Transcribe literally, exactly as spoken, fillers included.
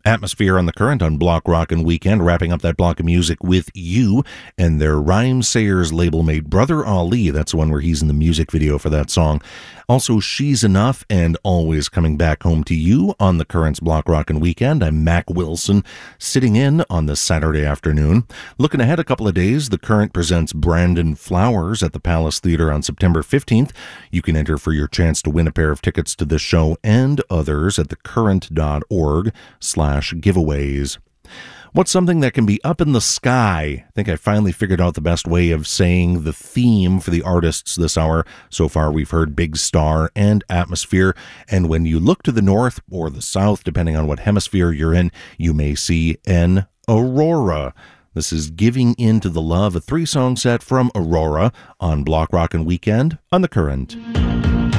Atmosphere on the Current on Block Rockin' Weekend, wrapping up that block of music with You and their Rhyme Sayers label mate Brother Ali. That's the one where he's in the music video for that song. Also, She's Enough and Always Coming Back Home to You on the Current's Block Rockin' Weekend. I'm Mac Wilson, sitting in on this Saturday afternoon. Looking ahead a couple of days, the Current presents Brandon Flowers at the Palace Theater on September fifteenth. You can enter for your chance to win a pair of tickets to this show and others at thecurrent.org slash giveaways. What's something that can be up in the sky? I think I finally figured out the best way of saying the theme for the artists this hour. So far, we've heard Big Star and Atmosphere. And when you look to the north or the south, depending on what hemisphere you're in, you may see an aurora. This is Giving In to the Love, a three-song set from Aurora on Block Rockin' Weekend on The Current.